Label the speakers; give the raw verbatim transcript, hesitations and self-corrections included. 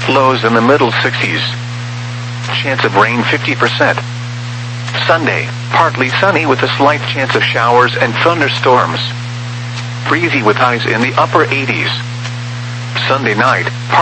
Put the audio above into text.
Speaker 1: Lows in the middle sixties. Chance of rain fifty percent. Sunday, partly sunny with a slight chance of showers and thunderstorms. Breezy with highs in the upper eighties. Sunday night,